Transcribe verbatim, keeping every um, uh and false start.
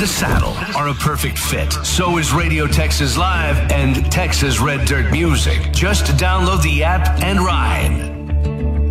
the saddle are a perfect fit. So is Radio Texas Live and Texas Red Dirt Music. Just download the app and ride.